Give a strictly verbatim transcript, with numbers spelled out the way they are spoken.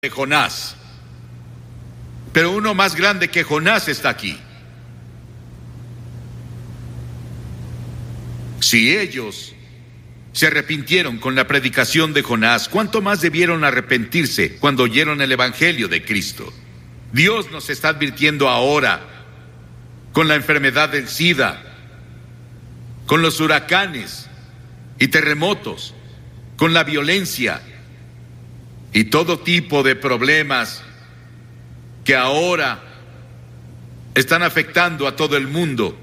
de Jonás. Pero uno más grande que Jonás está aquí. Si ellos se arrepintieron con la predicación de Jonás, ¿cuánto más debieron arrepentirse cuando oyeron el Evangelio de Cristo? Dios nos está advirtiendo ahora con la enfermedad del SIDA, con los huracanes y terremotos, con la violencia y todo tipo de problemas que ahora están afectando a todo el mundo.